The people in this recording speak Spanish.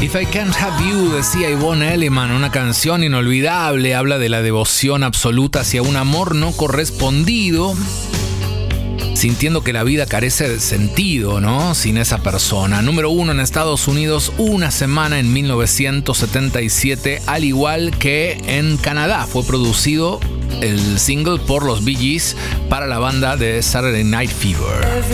If I Can't Have You, decía Yvonne Elliman, una canción inolvidable, habla de la devoción absoluta hacia un amor no correspondido, sintiendo que la vida carece de sentido, ¿no? Sin esa persona. Número 1 en Estados Unidos una semana en 1977, al igual que en Canadá. Fue producido el single por los Bee Gees para la banda de Saturday Night Fever.